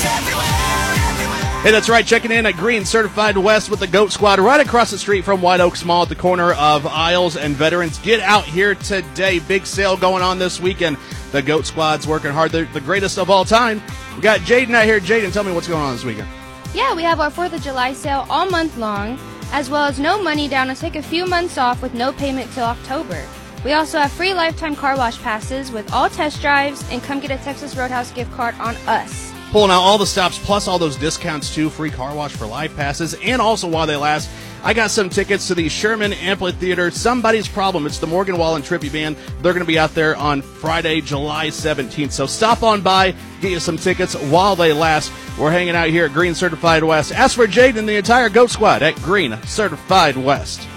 Hey, that's right. Checking in at Green Certified West with the Goat Squad right across the street from White Oaks Mall at the corner of Isles and Veterans. Get out here today. Big sale going on this weekend. The Goat Squad's working hard. They're the greatest of all time. We got Jaden out here. Jaden, tell me what's going on this weekend. Yeah, we have our 4th of July sale all month long, as well as no money down and take a few months off with no payment till October. We also have free lifetime car wash passes with all test drives, and come get a Texas Roadhouse gift card on us. Pulling out all the stops, plus all those discounts, too. Free car wash for life passes. And also, while they last, I got some tickets to the Sherman Amphitheater. Somebody's Problem. It's the Morgan Wallen Trippy Band. They're going to be out there on Friday, July 17th. So stop on by, get you some tickets while they last. We're hanging out here at Green Certified West. Ask for Jaden and the entire Goat Squad at Green Certified West.